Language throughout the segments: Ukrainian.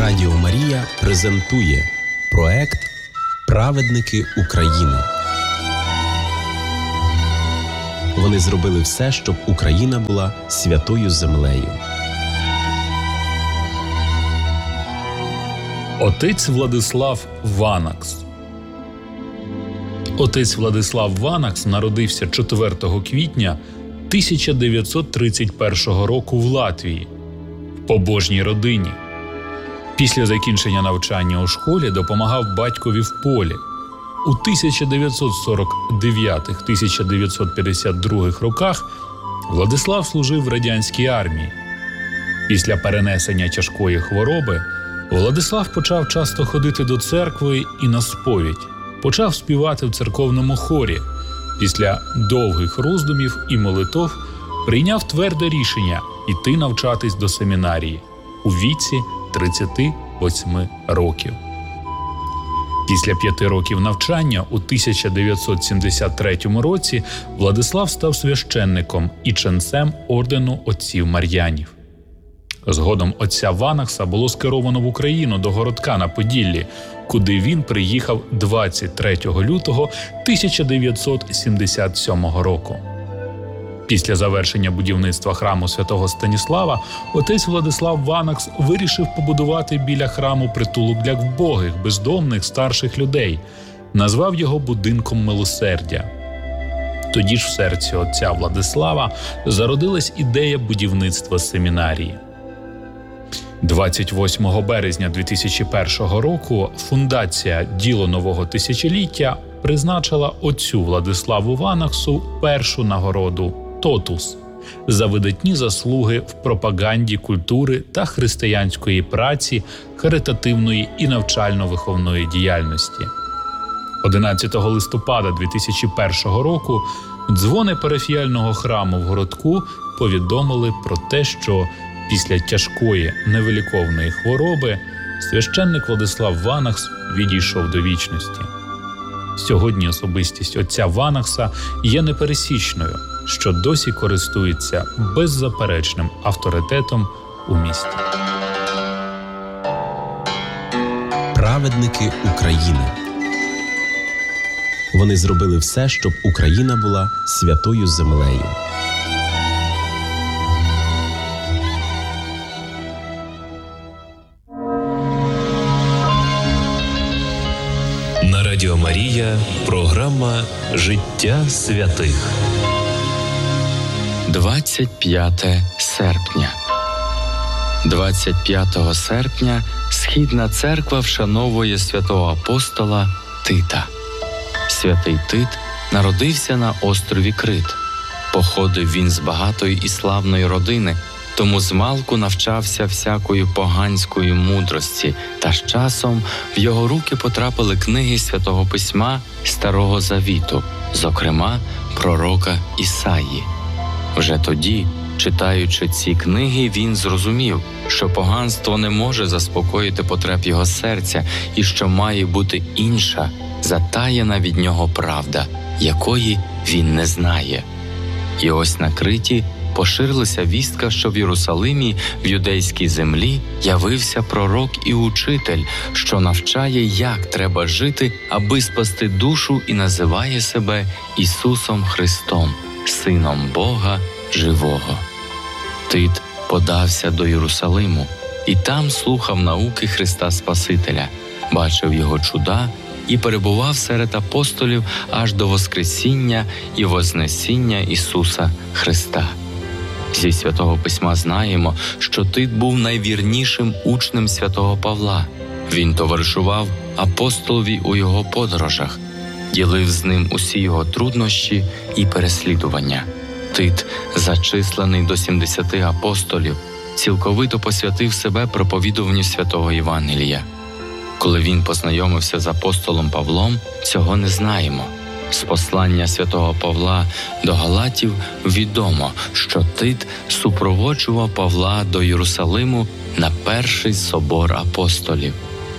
Радіо Марія презентує проект «Праведники України». Вони зробили все, щоб Україна була святою землею. Отець Владислав Ванакс. Отець Владислав Ванакс народився 4 квітня 1931 року в Латвії, в побожній родині. Після закінчення навчання у школі допомагав батькові в полі. У 1949-1952 роках Владислав служив в радянській армії. Після перенесення тяжкої хвороби Владислав почав часто ходити до церкви і на сповідь. Почав співати в церковному хорі. Після довгих роздумів і молитов прийняв тверде рішення йти навчатись до семінарії у віці 38 років. Після 5 років навчання у 1973 році Владислав став священником і ченцем ордену отців Мар'янів. Згодом отця Ванакса було скеровано в Україну до Городка на Поділлі, куди він приїхав 23 лютого 1977 року. Після завершення будівництва храму святого Станіслава отець Владислав Ванакс вирішив побудувати біля храму притулок для вбогих, бездомних, старших людей. Назвав його «Будинком милосердя». Тоді ж в серці отця Владислава зародилась ідея будівництва семінарії. 28 березня 2001 року фундація «Діло нового тисячоліття» призначила отцю Владиславу Ванаксу першу нагороду «Тотус» за видатні заслуги в пропаганді культури та християнської праці, каритативної і навчально-виховної діяльності. 11 листопада 2001 року дзвони парафіяльного храму в Городку повідомили про те, що після тяжкої невиліковної хвороби священник Владислав Ванакс відійшов до вічності. Сьогодні особистість отця Ванакса є непересічною, що досі користується беззаперечним авторитетом у місті. Праведники України. Вони зробили все, щоб Україна була святою землею. На Радіо Марія програма «Життя святих». 25 серпня. 25 серпня Східна церква вшановує святого апостола Тита. Святий Тит народився на острові Крит. Походив він з багатої і славної родини, тому змалку навчався всякої поганської мудрості, та з часом в його руки потрапили книги Святого Письма Старого Завіту, зокрема пророка Ісаї. Вже тоді, читаючи ці книги, він зрозумів, що поганство не може заспокоїти потреб його серця і що має бути інша, затаєна від нього правда, якої він не знає. І ось на Криті поширилася вістка, що в Єрусалимі, в юдейській землі, явився пророк і учитель, що навчає, як треба жити, аби спасти душу, і називає себе Ісусом Христом, Сином Бога Живого. Тит подався до Єрусалиму і там слухав науки Христа Спасителя, бачив його чуда і перебував серед апостолів аж до Воскресіння і Вознесіння Ісуса Христа. Зі Святого Письма знаємо, що Тит був найвірнішим учнем святого Павла. Він товаришував апостолові у його подорожах, ділив з ним усі його труднощі і переслідування. Тит, зачислений до 70 апостолів, цілковито посвятив себе проповідуванню святого Євангелія. Коли він познайомився з апостолом Павлом, цього не знаємо. З послання святого Павла до Галатів відомо, що Тит супроводжував Павла до Єрусалиму на перший собор апостолів.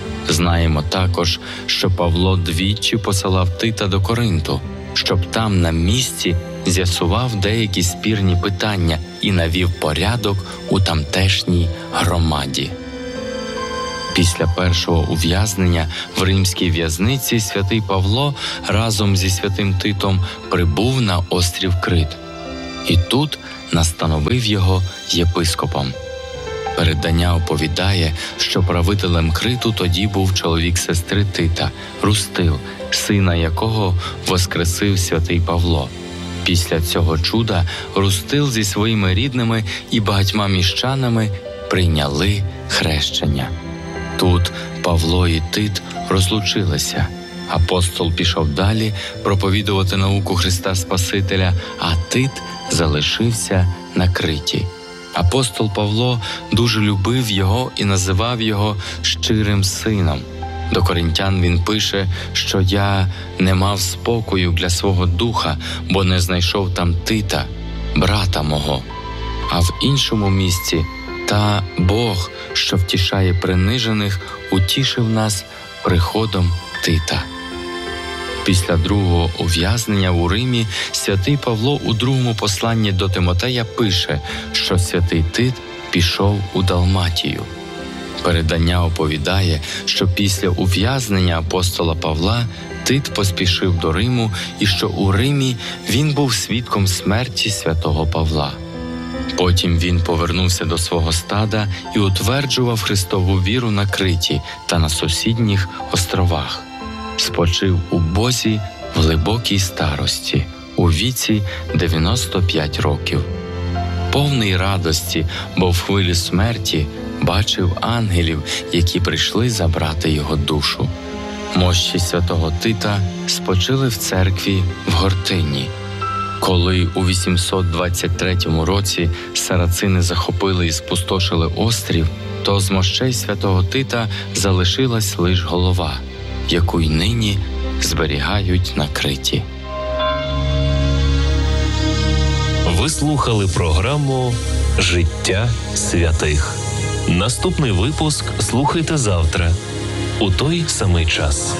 Знаємо також, що Павло двічі посилав Тита до Коринту, щоб там на місці з'ясував деякі спірні питання і навів порядок у тамтешній громаді. Після першого ув'язнення в римській в'язниці святий Павло разом зі святим Титом прибув на острів Крит. І тут настановив його єпископом. Передання оповідає, що правителем Криту тоді був чоловік сестри Тита, Рустил, сина якого воскресив святий Павло. Після цього чуда Рустил зі своїми рідними і багатьма міщанами прийняли хрещення. Тут Павло і Тит розлучилися. Апостол пішов далі проповідувати науку Христа Спасителя, а Тит залишився на Криті. Апостол Павло дуже любив його і називав його щирим сином. До коринтян він пише, що «я не мав спокою для свого духа, бо не знайшов там Тита, брата мого». А в іншому місці «та Бог, що втішає принижених, утішив нас приходом Тита». Після другого ув'язнення у Римі святий Павло у другому посланні до Тимотея пише, що святий Тит пішов у Далматію. Передання оповідає, що після ув'язнення апостола Павла Тит поспішив до Риму і що у Римі він був свідком смерті святого Павла. Потім він повернувся до свого стада і утверджував Христову віру на Криті та на сусідніх островах. Спочив у Бозі в глибокій старості, у віці 95 років. Повний радості, бо в хвилі смерті бачив ангелів, які прийшли забрати його душу. Мощі святого Тита спочили в церкві в Гортині. Коли у 823 році сарацини захопили і спустошили острів, то з мощей святого Тита залишилась лиш голова, яку й нині зберігають на Криті. Ви слухали програму «Життя святих». Наступний випуск слухайте завтра, у той самий час.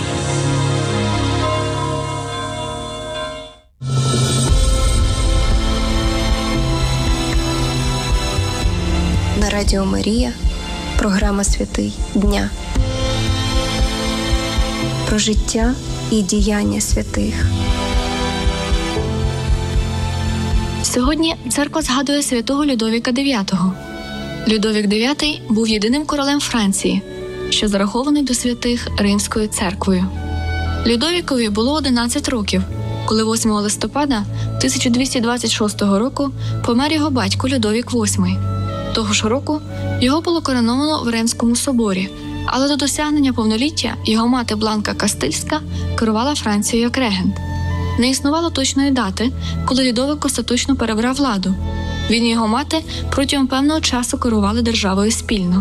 На Радіо Марія програма «Святий дня». Про життя і діяння святих. Сьогодні церква згадує святого Людовіка IX. Людовік IX був єдиним королем Франції, що зарахований до святих Римською церквою. Людовікові було 11 років, коли 8 листопада 1226 року помер його батько Людовік VIII. Того ж року його було короновано в Ренському соборі, але до досягнення повноліття його мати Бланка Кастильська керувала Францією як регент. Не існувало точної дати, коли Людовик остаточно перебрав владу. Він і його мати протягом певного часу керували державою спільно.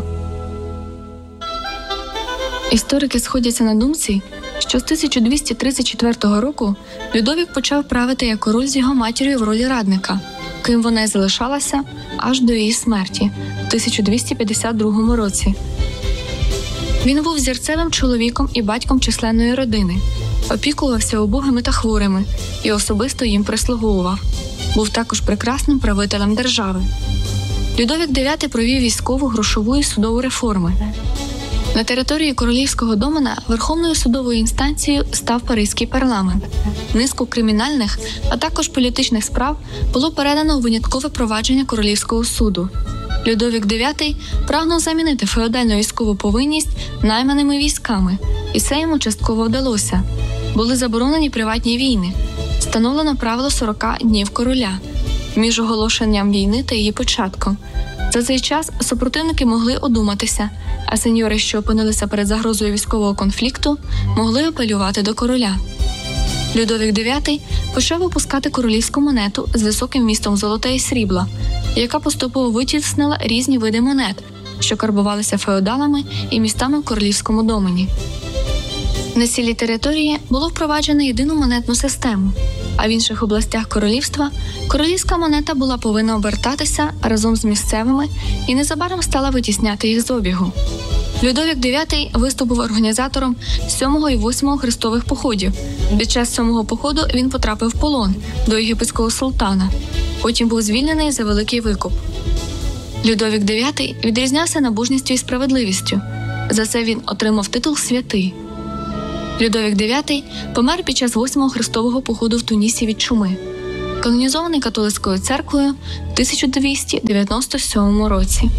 Історики сходяться на думці, що з 1234 року Людовік почав правити як король з його матір'ю в ролі радника, ким вона й залишалася аж до її смерті в 1252 році. Він був зірцевим чоловіком і батьком численної родини, опікувався убогими та хворими і особисто їм прислуговував. Був також прекрасним правителем держави. Людовік IX провів військову, грошову і судову реформи. На території королівського домена верховною судовою інстанцією став Паризький парламент. Низку кримінальних, а також політичних справ було передано у виняткове провадження королівського суду. Людовік IX прагнув замінити феодальну військову повинність найманими військами, і це йому частково вдалося. Були заборонені приватні війни. Встановлено правило 40 днів короля між оголошенням війни та її початком. За цей час супротивники могли одуматися, а сеньори, що опинилися перед загрозою військового конфлікту, могли апелювати до короля. Людовік IX почав випускати королівську монету з високим вмістом золота і срібла, яка поступово витіснила різні види монет, що карбувалися феодалами і містами в королівському домені. На цілій території було впроваджено єдину монетну систему, а в інших областях королівства королівська монета була повинна обертатися разом з місцевими і незабаром стала витісняти їх з обігу. Людовік IX виступив організатором 7-го і 8-го хрестових походів. Під час 7-го походу він потрапив в полон до єгипетського султана. Потім був звільнений за великий викуп. Людовік IX відрізнявся набожністю і справедливістю. За це він отримав титул «святий». Людовік IX помер під час 8-го хрестового походу в Тунісі від чуми, канонізований католицькою церквою в 1297 році.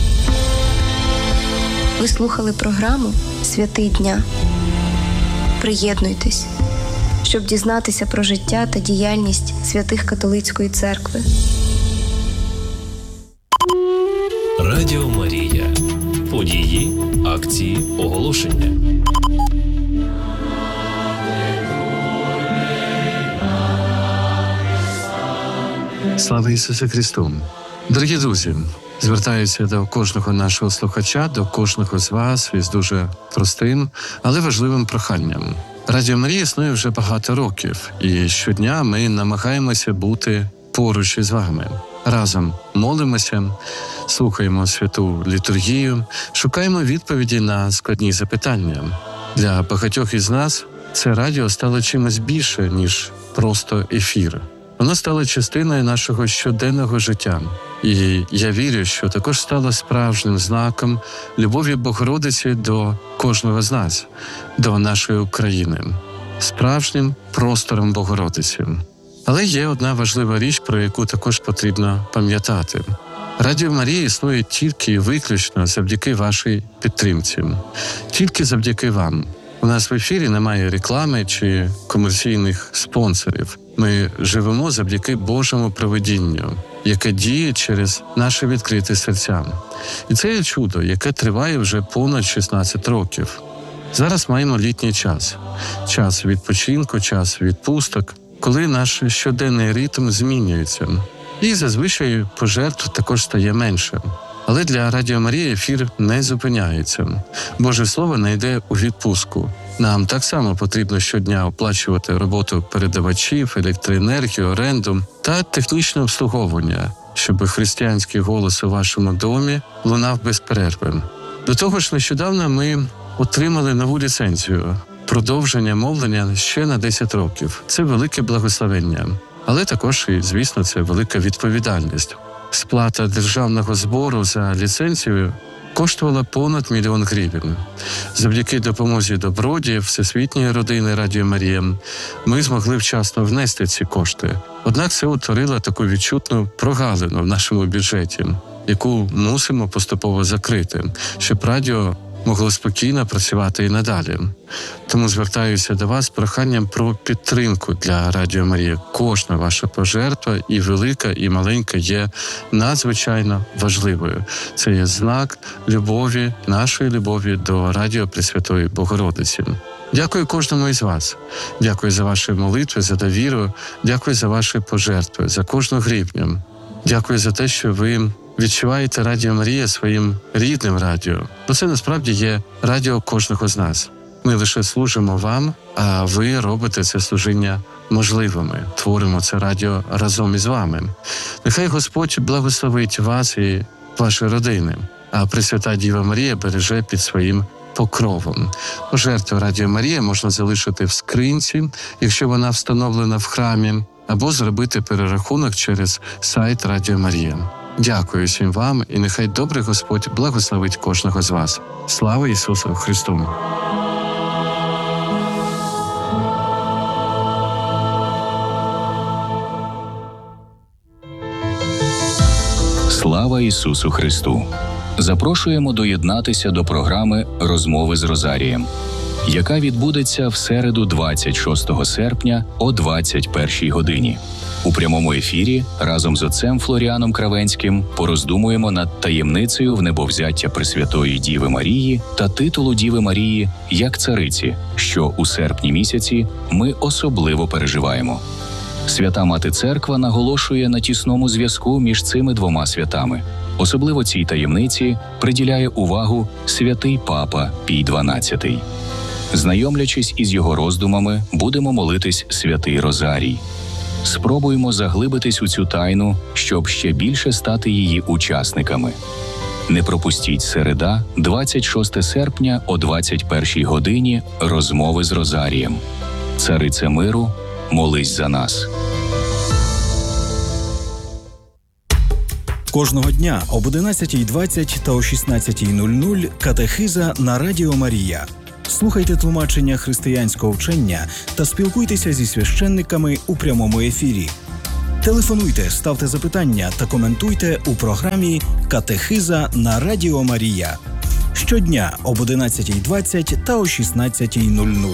Ви слухали програму «Святий дня». Приєднуйтесь, щоб дізнатися про життя та діяльність святих католицької церкви. Радіо Марія. Події, акції, оголошення. Слава Ісусу Христу! Дорогі друзі, звертаюся до кожного нашого слухача, до кожного з вас із дуже простим, але важливим проханням. Радіо Марія існує вже багато років, і щодня ми намагаємося бути поруч із вами. Разом молимося, слухаємо святу літургію, шукаємо відповіді на складні запитання. Для багатьох із нас це радіо стало чимось більше, ніж просто ефір. Воно стало частиною нашого щоденного життя. І я вірю, що також стало справжнім знаком любові Богородиці до кожного з нас, до нашої України, справжнім простором Богородиці. Але є одна важлива річ, про яку також потрібно пам'ятати. Радіо Марія існує тільки і виключно завдяки вашій підтримці. Тільки завдяки вам. У нас в ефірі немає реклами чи комерційних спонсорів. Ми живемо завдяки Божому провидінню, яке діє через наші відкриті серця. І це є чудо, яке триває вже понад 16 років. Зараз маємо літній час. Час відпочинку, час відпусток, коли наш щоденний ритм змінюється. І зазвичай пожертв також стає менше. Але для Радіо Марія ефір не зупиняється. Боже Слово не йде у відпустку. Нам так само потрібно щодня оплачувати роботу передавачів, електроенергію, оренду та технічне обслуговування, щоб християнський голос у вашому домі лунав без перерви. До того ж, нещодавно ми отримали нову ліцензію – продовження мовлення ще на 10 років. Це велике благословення. Але також, і, звісно, це велика відповідальність. Сплата державного збору за ліцензію коштувала понад 1 мільйон гривень. Завдяки допомозі добродіїв Всесвітньої родини Радіо Марія ми змогли вчасно внести ці кошти. Однак це утворило таку відчутну прогалину в нашому бюджеті, яку мусимо поступово закрити, щоб радіо могло спокійно працювати і надалі. Тому звертаюся до вас з проханням про підтримку для Радіо Марія. Кожна ваша пожертва, і велика, і маленька, є надзвичайно важливою. Це є знак любові, нашої любові до Радіо Пресвятої Богородиці. Дякую кожному із вас. Дякую за ваші молитви, за довіру. Дякую за ваші пожертви, за кожну гривню. Дякую за те, що ви відчуваєте Радіо Марія своїм рідним радіо. Бо це насправді є радіо кожного з нас. Ми лише служимо вам, а ви робите це служіння можливими. Творимо це радіо разом із вами. Нехай Господь благословить вас і ваші родини, а Пресвята Діва Марія береже під своїм покровом. Пожертву Радіо Марія можна залишити в скринці, якщо вона встановлена в храмі, або зробити перерахунок через сайт Радіо Марія. Дякую всім вам, і нехай добрий Господь благословить кожного з вас. Слава Ісусу Христу! Слава Ісусу Христу! Запрошуємо доєднатися до програми «Розмови з Розарієм», яка відбудеться в середу 26 серпня о 21 годині. У прямому ефірі разом з отцем Флоріаном Кравенським пороздумуємо над таємницею внебовзяття Пресвятої Діви Марії та титулу Діви Марії як цариці, що у серпні місяці ми особливо переживаємо. Свята Мати Церква наголошує на тісному зв'язку між цими двома святами. Особливо цій таємниці приділяє увагу святий Папа Пій XII. Знайомлячись із його роздумами, будемо молитись святий Розарій. Спробуємо заглибитись у цю тайну, щоб ще більше стати її учасниками. Не пропустіть середа, 26 серпня о 21 годині розмови з Розарієм. Царице миру, молись за нас. Кожного дня об 11:20 та о 16:00 катехиза на Радіо Марія. Слухайте тлумачення християнського вчення та спілкуйтеся зі священниками у прямому ефірі. Телефонуйте, ставте запитання та коментуйте у програмі «Катехиза на Радіо Марія». Щодня об 11:20 та о 16:00.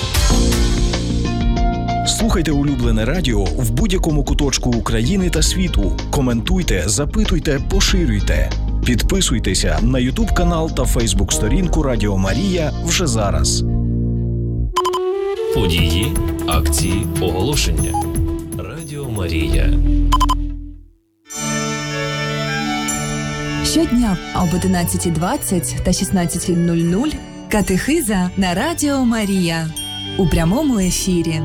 Слухайте улюблене радіо в будь-якому куточку України та світу. Коментуйте, запитуйте, поширюйте. Підписуйтеся на YouTube-канал та Facebook-сторінку Радіо Марія вже зараз. Події, акції, оголошення. Радіо Марія. Щодня об 11:20 та 16:00 катехиза на Радіо Марія у прямому ефірі.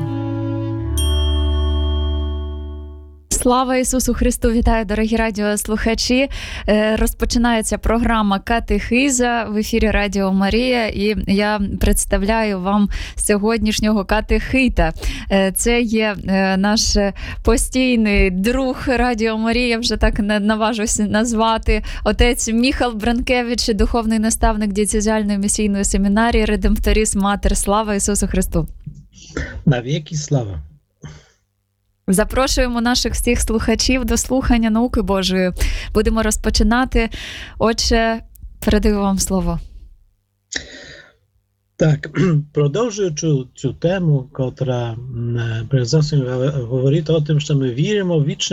Слава Ісусу Христу! Вітаю, дорогі радіослухачі! Розпочинається програма «Катехиза» в ефірі Радіо Марія, і я представляю вам сьогоднішнього катехита. Це є наш постійний друг Радіо Марія, вже так наважусь назвати, отець Міхал Бранкевич, духовний наставник дієцезіальної місійної семінарії «Редемпторіс Матер». Слава Ісусу Христу! Навіки слава! Запрошуємо наших всіх слухачів до слухання науки Божої. Будемо розпочинати. Отже, передаю вам слово. Так, продовжуючи цю тему, котра зовсім говорить о тим, що ми віримо в вічне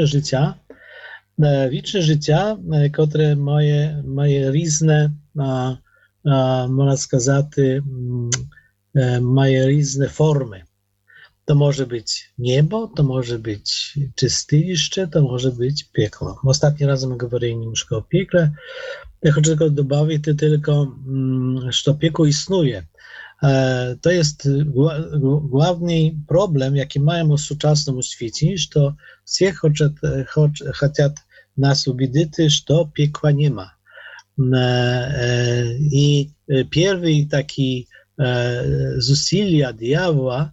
життя, котре має різне, можна сказати, має різні форми. To może być niebo, to może być czystyliще, to może być piekło. Ostatni raz my говорили немножко o piekle. Ja chcę tylko dobawić tylko, że piekło istnieje. To jest główny problem, jaki mają w współczesnym świecie, że wszyscy chcą nas ubiedzić, że piekła nie ma. I pierwszy taki zусилия diabła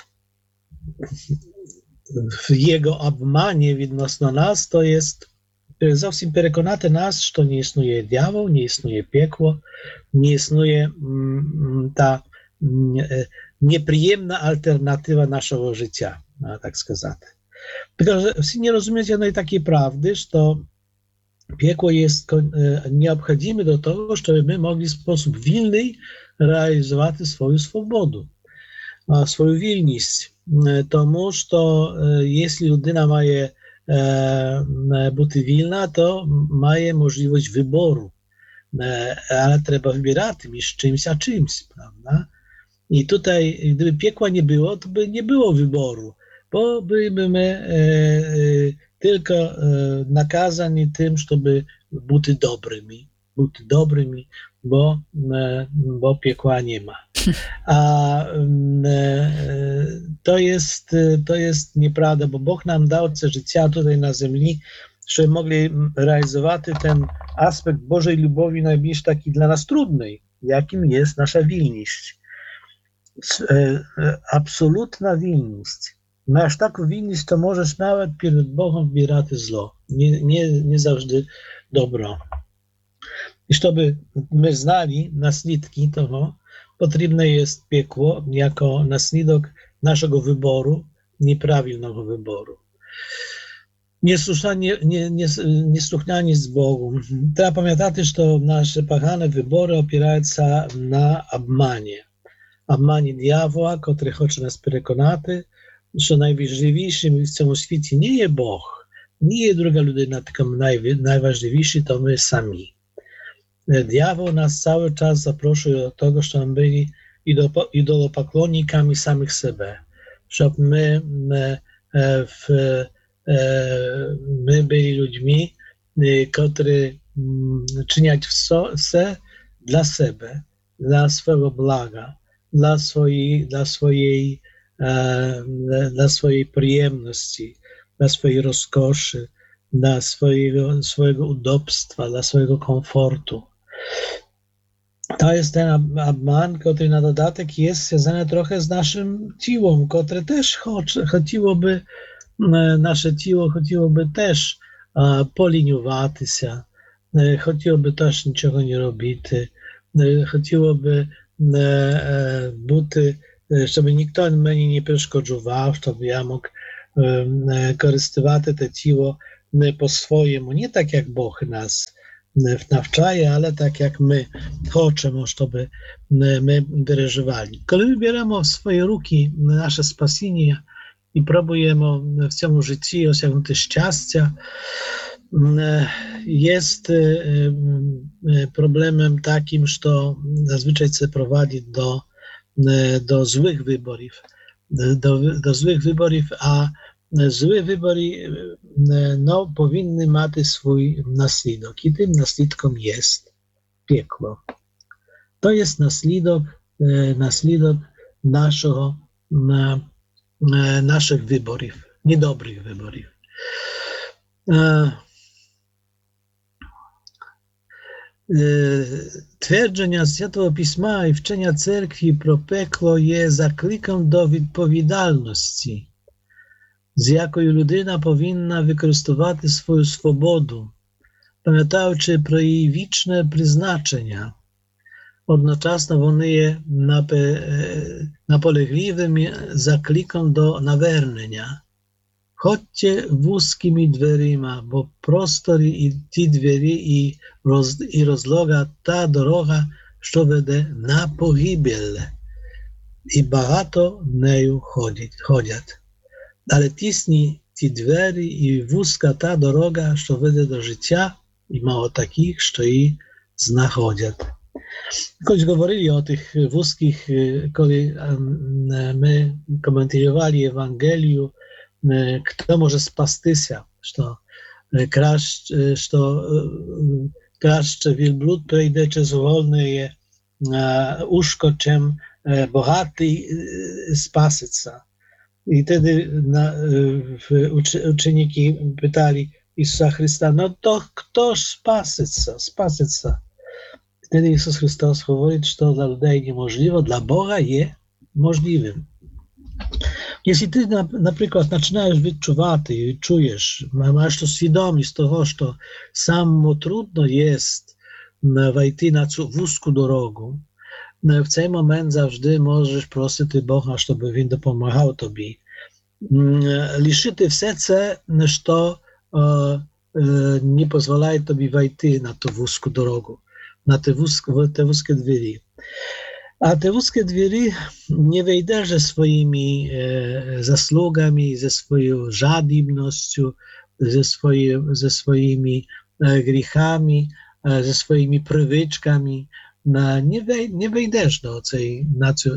w jego obmanie відносно nas, to jest zowsім переконати нас, що не існує диявол, не існує пекло, не існує та неприємна альтернатива нашого життя, так сказати. Tylko, że wszyscy nie rozumieją jednej takiej prawdy, że piekło jest nieobchodzimy do tego, żeby my mogli w sposób wolny realizować swoją swobodę, swoją wolność. Тому що якщо людина має бути вільна, то має можливість вибору. Але треба вибирати між чимось а чимось, правда? І тут, gdyby piekła nie było, to by nie było wyboru, bo bylibyśmy tylko nakazani tym, żeby być dobrymi, bo piekła nie ma. A to jest nieprawda, bo Bóg nam dał це życia tutaj na ziemi, żeby mogli realizować ten aspekt Bożej lubowi najbliższy taki dla nas trudny, jakim jest nasza wolność. Absolutna wolność. Masz taką wolność, to możesz nawet przed Bogiem wybierać zło, nie zawsze dobro. I żeby my znali naslідки того, potrzebne jest piekło jako naslідок naszego wyboru, nieprawilnego wyboru. Niesłuchanie z Bogu. Trzeba pamiętać, że nasze pagane wybory opierają się na obmanie. Obmanie diabła, który chce nas przekonać, że najważniejszym w całym świecie nie jest Bóg, nie jest druga ludyna, tylko najważniejszy to my sami. Diabeł nas cały czas zapraszał do tego, żebyśmy byli idolopaklonikami samych siebie, żeby my byli ludźmi, którzy czynią wszystko dla siebie, dla swojego blaga, dla swojej przyjemności, dla swojej rozkoszy, dla swojego udobstwa, dla swojego komfortu. To jest ten obman, który na dodatek jest związany trochę z naszym ciałem, które też nasze ciało chciałoby też полінюватися, хотілося б теж нічого не робити, хотілося б бути, щоб ніхто мені не перешкоджував, щоб я мог користувати те тіло не по-своєму, не так, як Бог нас навчає, ale tak jak my chcemy, żeby my przeżywali. Kiedy wybieramy w swoje ruki nasze spasienie i próbujemy w tym życiu osiągnąć szczęście, jest problemem takim, że zazwyczaj się prowadzi do złych wyborów, do złych wyborów, a złe wybory powinny mieć swój naslідок. I tym naslідком jest piekło. To jest naslідок naszych wyborów, niedobrych wyborów. Twierdzenia Świętego Pisma i wczenia cerkwi pro pekło jest zaklikiem do odpowiedzialności, z якою людина повинна використовувати свою свободу, пам'ятаючи про її вічне призначення. Одночасно вони є наполегливим закликом до навернення. Ходьте вузькими дверима, бо просторі і ті двері і розлога та дорога, що веде на погибель, і багато нею ходять. Ale tisni ci drzwi i wózka ta droga, co веде do życia, i mało takich, co i znajdują. Choć mówili o tych wózkich, kiedy my komentowali Ewangelię, kto może spasty się, że kraще wielbłąd przejdzie przez wolne je uszko, czym bogaty spasy się. I wtedy uczniki pytali Jezusa Chrysta, no to kto spasy się? Wtedy Jezus Chrystus mówi, że to dla ludzi niemożliwe, dla Boga jest możliwym. Jeśli ty na przykład zaczynasz wyczuwać i czujesz, masz to świadomość tego, że samo trudno jest wejść na wózku drogę, w ten moment zawsze możesz prosić Boga, żeby Він допомагав тобі. Лишити все це, що не дозволяє тобі вийти на ту вузьку дорогу, на ті вузькі двері. А ті вузькі двері не вийдеш зі своїми заслугами, зі своєю жадібністю, зі своїми гріхами, зі своїми привичками. Nie wejdziesz do tej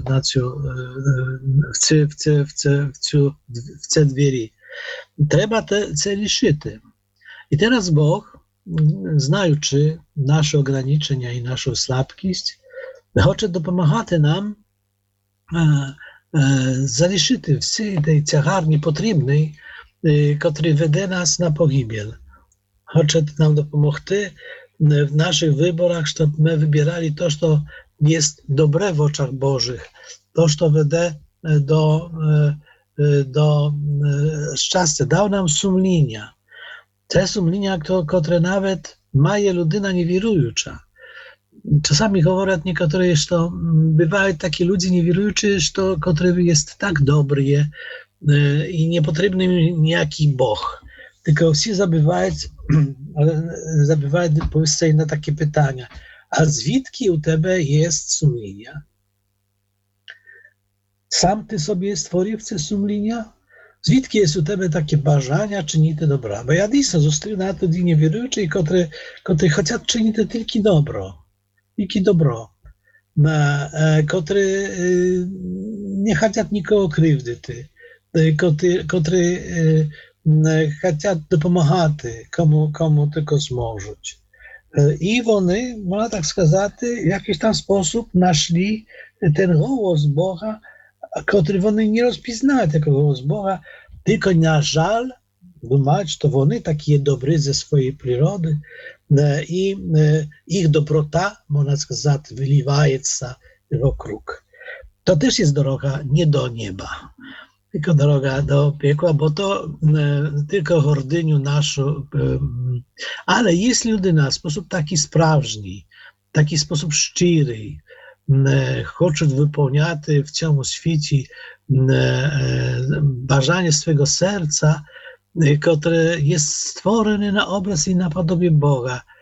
w te drzwi. Trzeba te liszyć. I teraz Bóg, znaючи nasze ograniczenia i naszą słabkość, chce dopomagać nam zaliszyć всі tej ciężar niepotrzebnej, który веде nas na pogibiel. Chce nam dopomogти w naszych wyborach, żeby my wybierali to, co jest dobre w oczach Bożych, to, co веде do szczęścia. Dał nam sumienia. Te sumienia, które nawet ma ludyna niewierująca. Czasami mówią niektórzy, że bywają takie ludzie niewierujący, który jest tak dobry i niepotrzebny im niejaki Bóg. Tylko wszyscy zabywają odpowiedzieć na takie pytania. A zwідки u tebe jest sumienia? Sam ty sobie stworzył te sumienia? Zwідки jest u tebe takie bażania czynić dobra? Bo ja dійсно зустрів на тоді невіруючих, котрі хочуть чинити тільки добро. Тільки добро. Котрі не хочуть нікого кривдити. Котрі хочуть допомагати, кому tylko зможуть. I вони, можна так сказати, в якийсь там спосіб знайшли ten голос Бога, котрий вони не розпізнають як голос Бога, тільки, на жаль, думають, що вони такі добрі зі своєї природи, і їх доброта, можна сказати, виливається вокруг. To też jest droga nie do nieba. tylko droga do piekła, bo to tylko гординю нашу. Але jeśli людина в sposób taki справжній, такий sposób щирий, хочуть виповняти в цьому світі бажання swego serca, które jest stworzone na obraz i na podobie Boga,